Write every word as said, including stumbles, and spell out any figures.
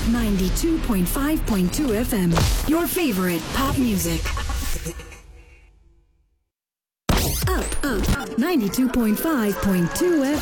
ninety-two point five point two F M. Your favorite pop music. Up, up, ninety-two point five point two F M.